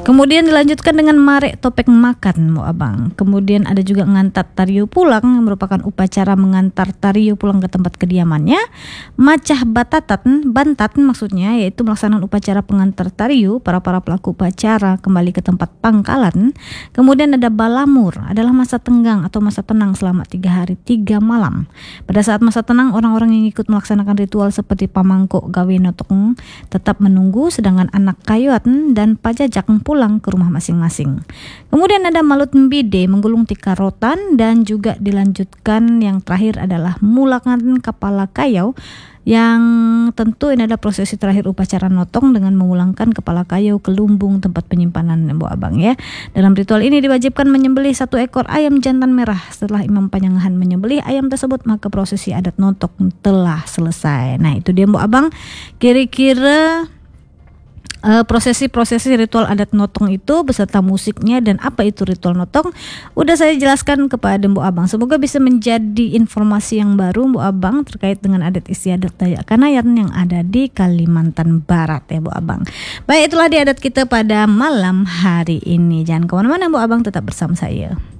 Kemudian dilanjutkan dengan marek topeng makan, Bu Abang. Kemudian ada juga ngantar tariu pulang, yang merupakan upacara mengantar tariu pulang ke tempat kediamannya. Macah bantat maksudnya, yaitu melaksanakan upacara pengantar tariu para pelaku upacara kembali ke tempat pangkalan. Kemudian ada balamur, adalah masa tenggang atau masa tenang selama 3 hari 3 malam. Pada saat masa tenang, orang-orang yang ikut melaksanakan ritual seperti pamangkok gawe notong tetap menunggu, sedangkan anak kayuat dan pajajak pulang ke rumah masing-masing. Kemudian ada malut mbide, menggulung tikar rotan, dan juga dilanjutkan yang terakhir adalah mulakan kepala kayau, yang tentu ini adalah prosesi terakhir upacara notong dengan memulangkan kepala kayau ke lumbung tempat penyimpanan, Bu Abang ya. Dalam ritual ini diwajibkan menyembelih 1 ekor ayam jantan merah. Setelah Imam Panyangahan menyembelih ayam tersebut, maka prosesi adat notong telah selesai. Nah, itu dia Bu Abang, kira-kira prosesi ritual adat notong itu beserta musiknya dan apa itu ritual notong udah saya jelaskan kepada Bu Abang. Semoga bisa menjadi informasi yang baru Bu Abang terkait dengan adat istiadat Dayak Kanayan yang ada di Kalimantan Barat ya Bu Abang. Baik, itulah di adat kita pada malam hari ini. Jangan kemana-mana Bu Abang, tetap bersama saya.